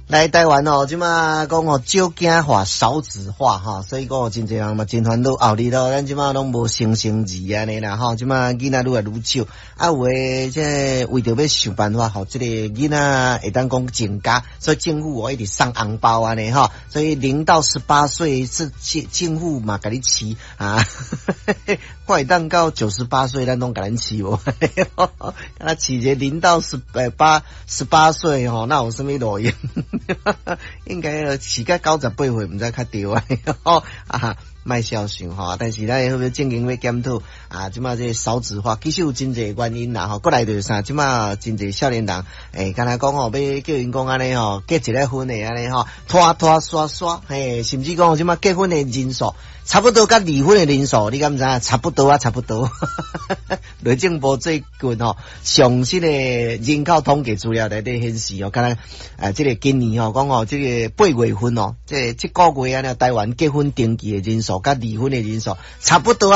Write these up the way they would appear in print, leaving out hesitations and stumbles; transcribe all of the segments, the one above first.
来台湾哦，即马讲哦少子化、少子化哈，所以讲真侪人嘛真烦恼后日咯，咱即马拢无生儿安尼啦吼，即马囡仔愈来愈少，啊有诶即为着要想办法吼，即个囡仔会当讲增加，所以政府一直送红包安尼吼，所以0到18岁是政府嘛甲你饲啊，我会当到98岁咱拢甲咱饲无，啊饲一个0到18岁吼，那有啥物路用？应该饲到98岁，毋知较对啊，卖笑想吼，但是咱要正经要检讨啊，即马这少子化其实有真侪原因啦吼，过来就是啥，即马真侪少年人敢若讲吼，要叫因讲安尼吼，结一个婚的安尼吼，拖刷，甚至讲即马结婚的人数差不多甲离婚的人数，你敢毋知影？差不多。内政部最近吼，详细的人口统计资料内底显示哦，敢若即个今年吼讲吼，即个8月份哦，即个月安尼台湾结婚登记的人数甲离婚的人数差不多，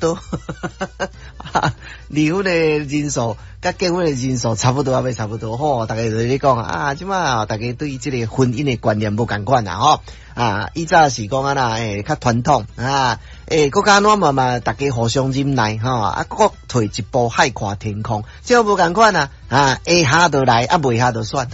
离婚的人数甲结婚的人数差不多，吼，大家就咧讲啊，即马大家对即个婚姻的观念无共款啦，吼啊，以早是讲啊啦，较传统啊，国家安怎嘛，大家互相忍耐，吼啊，各退一步海阔天空，即个无共款啊，会下就来，未下就算，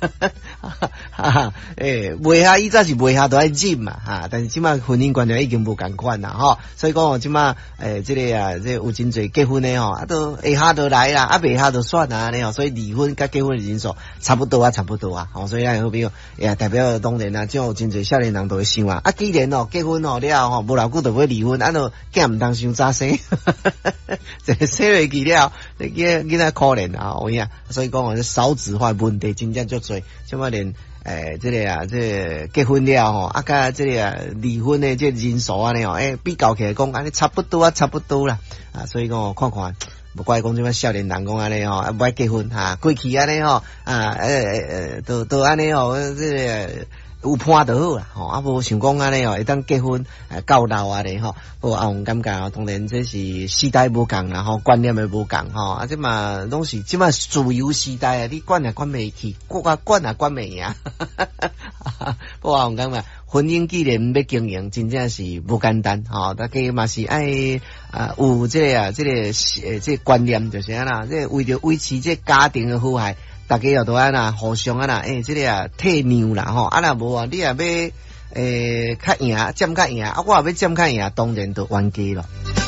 未下以早是未下就爱忍嘛，但是即马婚姻观念已經無共款啦，吼，所以講即馬即個啊，即有真濟結婚的吼，都會下就來啦，未下就算啊，呢，所以離婚甲結婚的人數差不多啊，吼，所以咱好比代表當然啦，即有真濟少年人都會想啊，既然結婚了吼，無偌久就要離婚，就囝毋通傷早生，這生落去了，囡仔可憐啊，有影，所以講少子化問題真正足多，即馬連即個啊，即個結婚了吼，甲即個離婚的即人數安尼吼，比較起來講安尼差不多啦，所以講看看，無怪講即馬少年人講安尼吼，唔愛結婚過去安尼吼，都安尼吼，即個有伴就好啦，吼，無想講安尼吼，會當結婚到老安尼吼，不過我感覺當然這是時代無共啦，吼，觀念也無共吼，即嘛攏是即嘛自由時代啊，你管也管袂去，管也管袂贏，不過我感覺婚姻既然要經營，真正是無簡單，吼，大家嘛是愛有即個即個觀念就是安啦，即為着維持即家庭嘅和諧。大家又都安啦，互相安啦，即個退讓啦，吼，啊若無啊，你也要較贏，佔較贏，我也要佔較贏，當然就冤家咯。